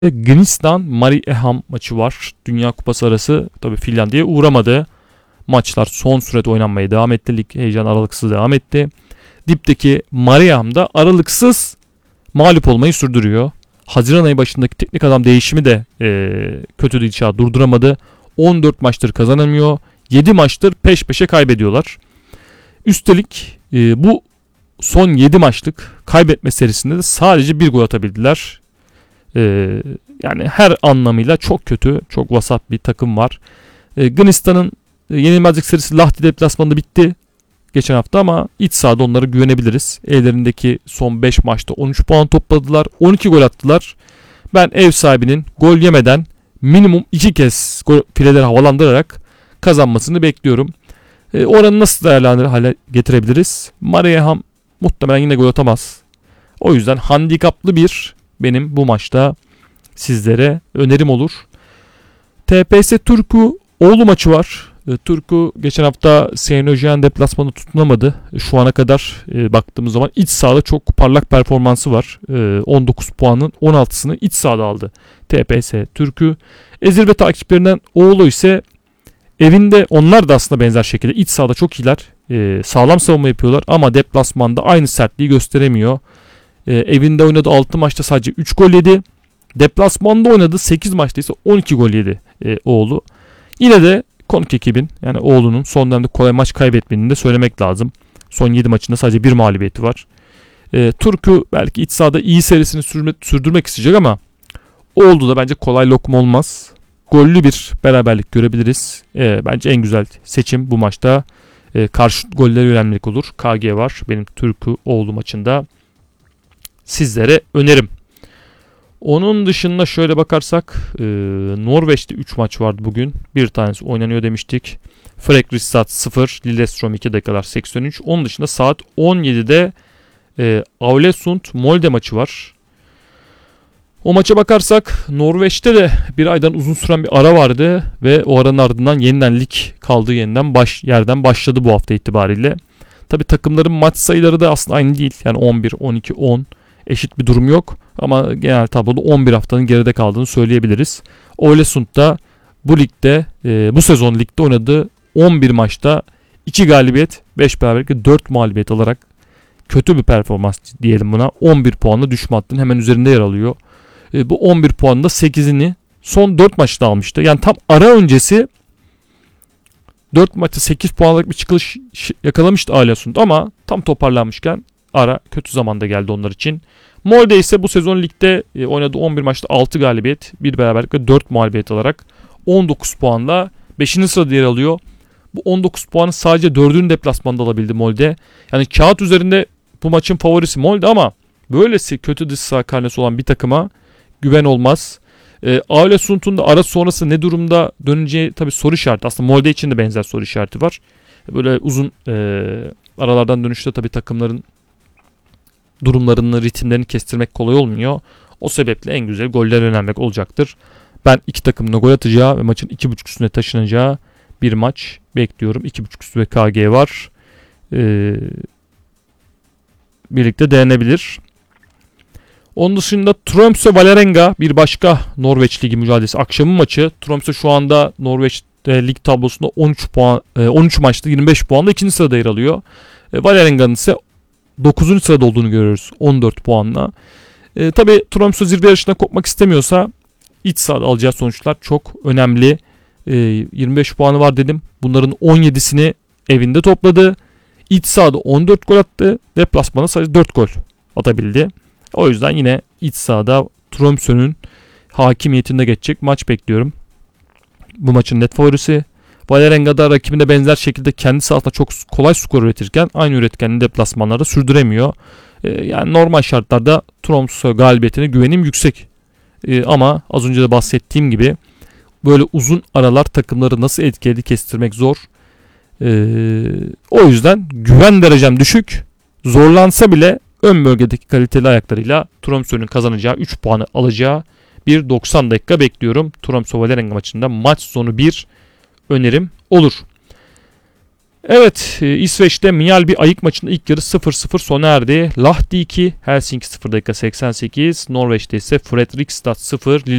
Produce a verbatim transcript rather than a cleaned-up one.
Gnistan Mariehamn maçı var. Dünya Kupası arası tabii Finlandiya'ya uğramadı. Maçlar son sürede oynanmaya devam etti. Lig heyecan aralıksız devam etti. Dipteki Mariehamn da aralıksız mağlup olmayı sürdürüyor. Haziran ayı başındaki teknik adam değişimi de e, kötü gidişatı durduramadı. on dört maçtır kazanamıyor. yedi maçtır peş peşe kaybediyorlar. Üstelik e, bu son yedi maçlık kaybetme serisinde de sadece bir gol atabildiler. Ee, yani her anlamıyla çok kötü, çok vasat bir takım var. Ee, Gnistan'ın yenilmezlik serisi Lahti deplasmanında bitti geçen hafta ama iç sahada onlara güvenebiliriz. Ellerindeki son beş maçta on üç puan topladılar, on iki gol attılar. Ben ev sahibinin gol yemeden minimum iki kez gol, fileleri havalandırarak kazanmasını bekliyorum. Ee, oranı nasıl değerlendirir hale getirebiliriz? Mariehamn muhtemelen yine gol atamaz. O yüzden handikaplı bir benim bu maçta sizlere önerim olur. T P S Turku Oğlu maçı var. E, Turku geçen hafta Seynojen deplasmanı tutunamadı. E, şu ana kadar e, baktığımız zaman iç sahada çok parlak performansı var. E, on dokuz puanın on altısını iç sahada aldı T P S Turku. Ezir ve takiplerinden Oğlu ise evinde onlar da aslında benzer şekilde iç sahada çok iyiler. E, sağlam savunma yapıyorlar ama deplasmanda aynı sertliği gösteremiyor. E, evinde oynadığı altı maçta sadece üç gol yedi. Deplasmanda oynadığı sekiz maçta ise on iki gol yedi e, Oğlu. Yine de konuk ekibin yani Oğlu'nun son dönemde kolay maç kaybetmediğini de söylemek lazım. Son yedi maçında sadece bir mağlubiyeti var. E, Turku belki iç sahada iyi serisini sürme, sürdürmek isteyecek ama Oğlu da bence kolay lokma olmaz. Gollü bir beraberlik görebiliriz. E, bence en güzel seçim bu maçta. E, karşı gollere yönelmek olur. K G var benim Turku Oğlu maçında. Sizlere önerim. Onun dışında şöyle bakarsak e, Norveç'te üç maç vardı bugün. Bir tanesi oynanıyor demiştik. Fredrikstad sıfır, Lillestrøm iki dakikalar seksen üç. Onun dışında saat on yedide e, Ålesund Molde maçı var. O maça bakarsak Norveç'te de bir aydan uzun süren bir ara vardı ve o aranın ardından yeniden lig kaldığı yeniden baş, yerden başladı bu hafta itibariyle. Tabi takımların maç sayıları da aslında aynı değil. Yani on bir, on iki, on eşit bir durum yok. Ama genel tabloda on bir haftanın geride kaldığını söyleyebiliriz. Ålesund da bu ligde e, bu sezon ligde oynadığı on bir maçta iki galibiyet, beş beraberlik, dört mağlubiyet alarak kötü bir performans diyelim buna. on bir puanla düşme hattının hemen üzerinde yer alıyor. E, bu on bir puanında sekizini son dört maçta almıştı. Yani tam ara öncesi dört maçta sekiz puanlık bir çıkış yakalamıştı Ålesund ama tam toparlanmışken ara kötü zamanda geldi onlar için. Molde ise bu sezon ligde oynadığı on bir maçta altı galibiyet, bir beraberlik ve dört mağlubiyet alarak on dokuz puanla beşinci sırada yer alıyor. Bu on dokuz puanı sadece dördüncü deplasmanda alabildi Molde. Yani kağıt üzerinde bu maçın favorisi Molde ama böylesi kötü dış saha karnesi olan bir takıma güven olmaz. E, Ålesund'un da ara sonrası ne durumda döneceği tabii soru işareti. Aslında Molde için de benzer soru işareti var. Böyle uzun e, aralardan dönüşte tabii takımların durumlarını, ritimlerini kestirmek kolay olmuyor. O sebeple en güzel gollere yönelmek olacaktır. Ben iki takımın da gol atacağı ve maçın iki buçuk üstüne taşınacağı bir maç bekliyorum. iki buçuk üstü ve K G var. Ee, birlikte denenebilir. Onun dışında Tromsø Vålerenga bir başka Norveç Ligi mücadelesi. Akşamın maçı. Tromsø şu anda Norveç e, lig tablosunda on üç puan, e, on üç maçta yirmi beş puanla ikinci sırada yer alıyor. E, Vålerenga'nın ise dokuzuncu sırada olduğunu görüyoruz on dört puanla. E, Tabi Tromsø zirve yarışına kopmak istemiyorsa iç sahada alacağı sonuçlar çok önemli. E, yirmi beş puanı var dedim. Bunların on yedisini evinde topladı. İç sahada on dört gol attı. Deplasmana sadece dört gol atabildi. O yüzden yine iç sahada Tromsø'nün hakimiyetinde geçecek maç bekliyorum. Bu maçın net favorisi. Vålerenga'da rakibine benzer şekilde kendi sahasında çok kolay skor üretirken aynı üretkenliği deplasmanlarda sürdüremiyor. Ee, yani normal şartlarda Tromsø galibiyetine güvenim yüksek. Ee, ama az önce de bahsettiğim gibi böyle uzun aralar takımları nasıl etkiledi kestirmek zor. Ee, o yüzden güven derecem düşük. Zorlansa bile ön bölgedeki kaliteli ayaklarıyla Tromsø'nün kazanacağı üç puanı alacağı bir doksan dakika bekliyorum. Tromsø Vålerenga maçında maç sonu bir önerim olur. Evet, e, İsveç'te Mjällby Ayık maçında ilk yarı sıfır sıfır sona erdi. Lahti iki, Helsinki sıfır dakika seksen sekiz. Norveç'te ise Fredrikstad sıfır,